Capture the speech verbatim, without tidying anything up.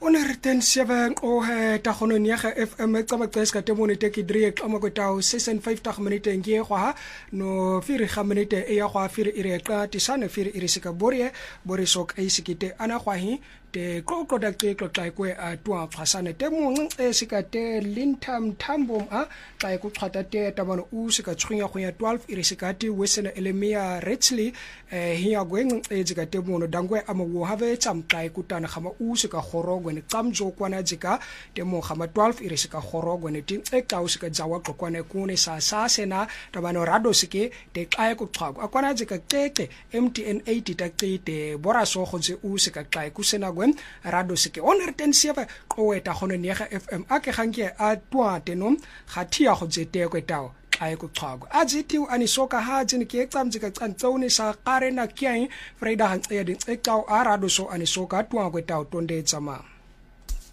one seven o he ta gono nya ga F M tsa maqes ka temone te ke drie ka mo go ta six and five ta minute ngie go ha no firi ga minute e ya go firi ire ka tisane firi ire se ka borie borisok e sikite ana go hi te ko product e ko tla ko a twa phasane te mo e se ka te lintam tambom a tla ko tshata te ta bana u se ka tshwenya go ya twelve ire se ka te wesena elemia richly e hi ya go e tsika te mo no dangwe a mo have tsam tla ko tana ga ma u se ka goro ne tsamjo kwana jika te mo gama twelve ire se ka gorogo ne tin e ka o se ka jawa kokwane kune sa sa sena ta bano rado seke te xae ko xhago akwana jika tete M T N eighty ta qite bora so go tse u se ka xae ku sena gwen rado seke one seven go eta gone ne ga F M a ke ganke a twa tenom ga thia go tse te ko tawo ai ko xhago a jitiu ani soka ha jin ke tsamji ka tsantsone sa qare na kyai freda han tse din tse tawo a rado so ani soka twa ko tawo tonde tsama